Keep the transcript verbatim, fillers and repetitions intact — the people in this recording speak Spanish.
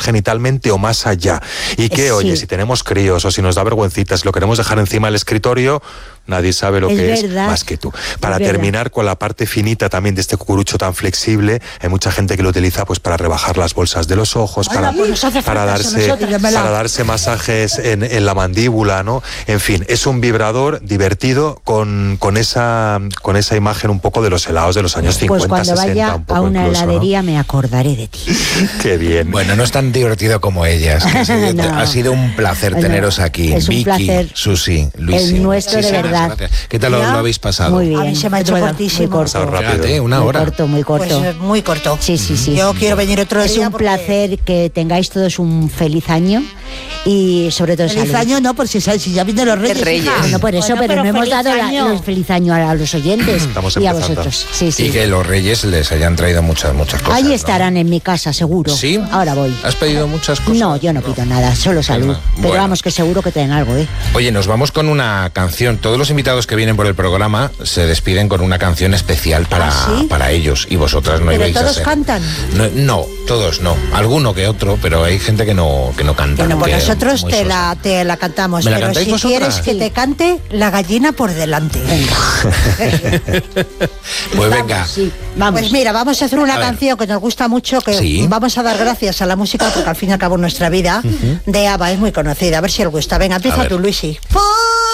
genitalmente o más allá. Y que, Sí. oye, si tenemos críos o si nos da vergüencita, si lo queremos dejar encima del escritorio, nadie sabe lo Es que verdad. es más que tú. Para Es terminar con la parte finita también de este cucurucho tan flexible, hay mucha gente que lo utiliza pues para rebajar las bolsas de los ojos, Ay, para, pues nos hace para, falta eso a darse, nosotras. para darse masajes en, en la mandíbula, ¿no? En fin, es un vibrador divertido con, con, esa, con esa imagen un poco de los helados de los años cincuenta, Pues cuando sesenta, vaya un poco a una incluso, heladería me acordaré de ti. ¿no? Qué bien. Bueno, no es tan divertido como ellas. Que ha, sido, No. ha sido un placer No, teneros aquí. es un Vicky, placer. Susi, Luisi. El nuestro de Muchísimas verdad. gracias. ¿Qué tal lo, ¿Ya? lo habéis pasado? Muy bien. A mí se me ha hecho Muy cortísimo. corto. Pasado rápido. Fíjate, una Muy hora. corto, muy corto. Pues eh, muy corto. Sí, sí, sí. Yo quiero venir otro Es día un porque- placer que tengáis todos un feliz año y sobre todo Feliz salud. año no, por si, si ya vienen los Reyes. Reyes. hija. Bueno, por eso, Bueno, pero, pero no hemos feliz dado la- año. los feliz año a, a los oyentes Estamos y a empezando. vosotros. Sí, sí. Y que los reyes les hayan traído muchas, muchas cosas. Ahí ¿no? estarán en mi casa, seguro. ¿Sí? Ahora voy. ¿Has pedido muchas cosas? No, yo no pido nada, solo salud. Bueno. Pero vamos, que seguro que traen algo, ¿eh? Oye, nos vamos con una canción. Todos los invitados que vienen por el programa se despiden con una canción especial para, ¿Ah, sí? para ellos. Y vosotras no Pero ibais a todos ser. cantan. No, no, todos no. Alguno que otro, pero hay gente que no, que no canta. Bueno, pues que nosotros muy te sosa. la, te la cantamos. ¿Me la Pero cantáis si vosotras? quieres que Sí. te cante la gallina por delante. Pues venga. Sí, vamos. Pues mira, vamos a hacer una A ver. canción que nos gusta mucho, que Sí. vamos a dar gracias a la música, porque al fin y al cabo nuestra vida, de ABBA es muy conocida. A ver si os gusta. Venga, A empieza ver. tú, Luisi.